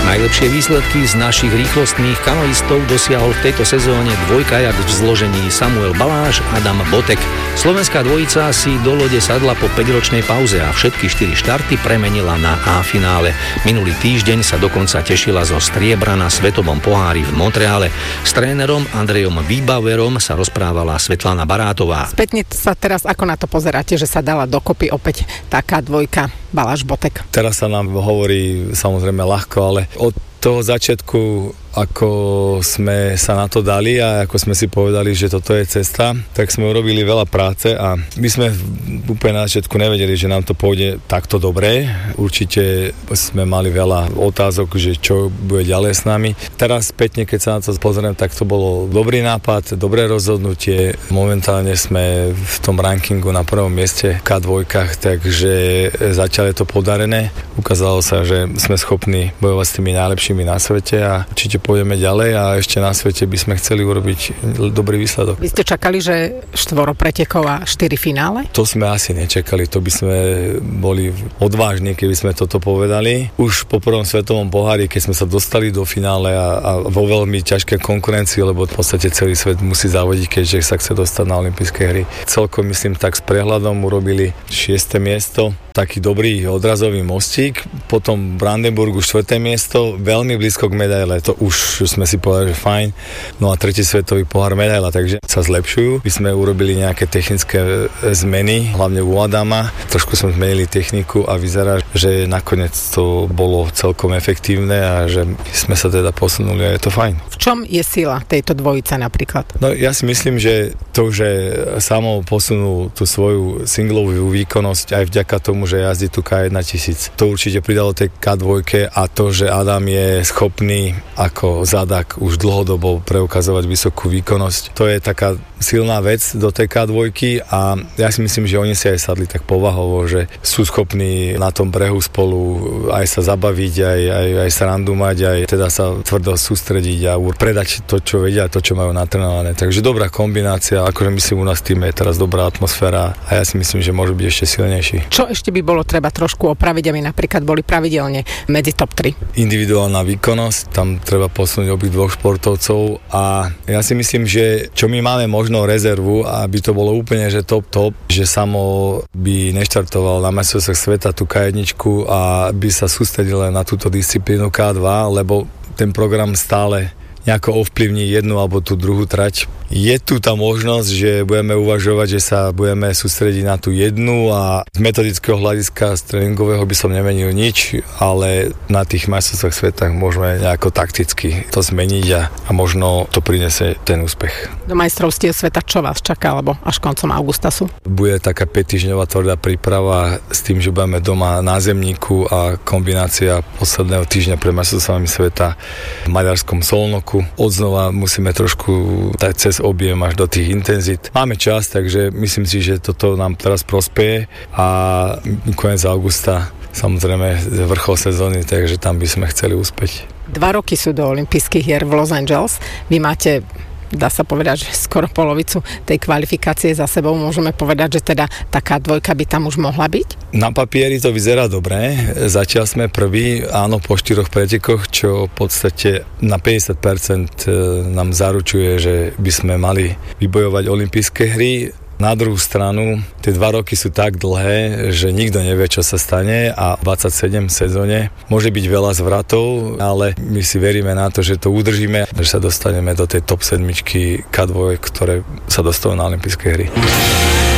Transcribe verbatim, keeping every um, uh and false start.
Najlepšie výsledky z našich rýchlostných kanoistov dosiahol v tejto sezóne dvojkajak v zložení Samuel Baláš, Adam Botek. Slovenská dvojica si do lode sadla po päťročnej pauze a všetky štyri štarty premenila na A-finále. Minulý týždeň sa dokonca tešila zo striebra na svetovom pohári v Montreale. S trénerom Andrejom Výbaverom sa rozprávala Svetlana Barátová. Spätne sa teraz ako na to pozeráte, že sa dala dokopy opäť taká dvojka Baláš Botek? Teraz sa nám hovorí samozrejme ľahko, ale od toho začiatku, ako sme sa na to dali a ako sme si povedali, že toto je cesta, tak sme urobili veľa práce a my sme úplne na začiatku nevedeli, že nám to pôjde takto dobre. Určite sme mali veľa otázok, že čo bude ďalej s nami. Teraz spätne, keď sa na to pozriem, tak to bolo dobrý nápad, dobré rozhodnutie. Momentálne sme v tom rankingu na prvom mieste v ká dva, takže zatiaľ je to podarené. Ukázalo sa, že sme schopní bojovať s tými najlepšími na svete a určite pôjdeme ďalej a ešte na svete by sme chceli urobiť dobrý výsledok. Vy ste čakali, že štvoro pretekov a štyri finále? To sme asi nečakali, to by sme boli odvážni, keby sme toto povedali. Už po prvom svetovom pohári, keď sme sa dostali do finále a, a vo veľmi ťažkej konkurencii, lebo v podstate celý svet musí zavodiť, keďže sa chce dostať na olympijské hry. Celkom myslím tak s prehľadom urobili šieste miesto, taký dobrý odrazový mostík, potom v Brandenburgu štvrté miesto, veľmi blízko k medaile, to už sme si povedali, že fajn, no a tretí svetový pohár medaila, takže sa zlepšujú. My sme urobili nejaké technické zmeny, hlavne u Adama, trošku sme zmenili techniku a vyzerá, že nakoniec to bolo celkom efektívne a že sme sa teda posunuli a je to fajn. V čom je sila tejto dvojice napríklad? No ja si myslím, že to, že samo posunú tú svoju singlovú výkonnosť aj vďaka tomu, že jazdí tu ká jeden tisíc. To určite pridalo tej ká dva a to, že Adam je schopný ako zadak už dlhodobo preukazovať vysokú výkonnosť. To je taká silná vec do tej ká dva a ja si myslím, že oni si aj sadli tak povahovo, že sú schopní na tom brehu spolu aj sa zabaviť, aj, aj, aj srandu mať, aj teda sa tvrdo sústrediť a predať to, čo vedia, to, čo majú natrenované. Takže dobrá kombinácia, akože myslím, u nás v týme je teraz dobrá atmosféra a ja si myslím, že môžu byť ešte silnejší. Čo ešte by bolo treba trošku opraviť, aby napríklad boli pravidelne medzi top tri? Individuálna výkonnosť, tam treba posunúť obých dvoch športovcov a ja si myslím, že čo my máme možno rezervu, aby to bolo úplne, že top top, že samo by neštartoval na majstrovstvách sveta tú ká jeden a by sa sústredil len na túto disciplínu ká dva, lebo ten program stále nejako ovplyvní jednu alebo tú druhú trať. Je tu tá možnosť, že budeme uvažovať, že sa budeme sústrediť na tú jednu a z metodického hľadiska, z tréningového by som nemenil nič, ale na tých majstrovstvách sveta môžeme nejako takticky to zmeniť a, a možno to prinesie ten úspech. Do majstrovstiev sveta čo vás čaká, alebo až koncom augusta sú? Bude taká päťtýždňová tvrdá príprava s tým, že budeme doma na Zemníku a kombinácia posledného týždňa pred majstrovstvami sveta v maďarskom Solnoku. Odznova musíme trošku dať cez objem až do tých intenzít. Máme čas, takže myslím si, že toto nám teraz prospeje a koniec augusta samozrejme vrchol sezóny, takže tam by sme chceli úspeť. Dva roky sú do olympijských hier v Los Angeles. Vy máte, dá sa povedať, že skoro polovicu tej kvalifikácie za sebou. Môžeme povedať, že teda taká dvojka by tam už mohla byť? Na papieri to vyzerá dobre. Zatiaľ sme prví, áno, po štyroch pretekoch, čo v podstate na päťdesiat percent nám zaručuje, že by sme mali vybojovať olympijské hry. Na druhú stranu, tie dva roky sú tak dlhé, že nikto nevie, čo sa stane a dvadsaťsedem v sezóne môže byť veľa zvratov, ale my si veríme na to, že to udržíme, že sa dostaneme do tej top sedmičky ká dva, ktoré sa dostanú na olympijské hry.